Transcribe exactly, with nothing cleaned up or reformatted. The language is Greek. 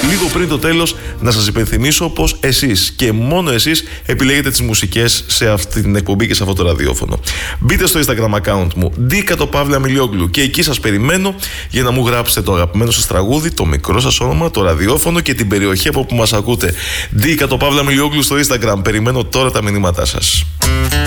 Λίγο πριν το τέλος, να σας υπενθυμίσω πως εσείς και μόνο εσείς επιλέγετε τις μουσικές σε αυτή την εκπομπή και σε αυτό το ραδιόφωνο. Μπείτε στο Instagram account μου, Ντίκα το Παύλα Μιλιόγλου, και εκεί σας περιμένω για να μου γράψετε το αγαπημένο σας τραγούδι, το μικρό σας όνομα, το ραδιόφωνο και την περιοχή από που μας ακούτε. Ντίκα το Παύλα Μιλιόγλου στο Instagram. Περιμένω τώρα τα μηνύματά σας.